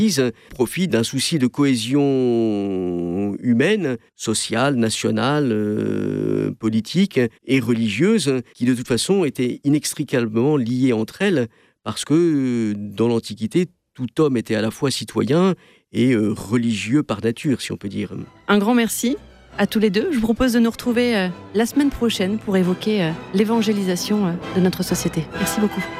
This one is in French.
profite d'un souci de cohésion humaine, sociale, nationale, politique et religieuse, qui de toute façon étaient inextricablement liées entre elles, parce que dans l'Antiquité, tout homme était à la fois citoyen et religieux par nature, si on peut dire. Un grand merci à tous les deux. Je vous propose de nous retrouver la semaine prochaine pour évoquer l'évangélisation de notre société. Merci beaucoup.